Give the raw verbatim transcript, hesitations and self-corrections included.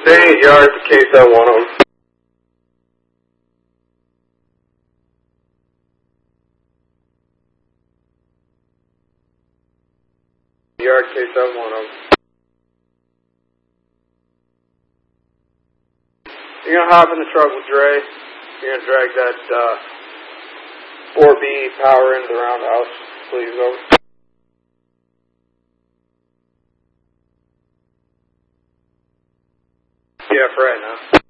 Staying at yard to case I want them. Yard case I want them. You're gonna hop in the truck with Dre. You're gonna drag that uh, four B power into the roundhouse, please. Over. Yeah, for right now.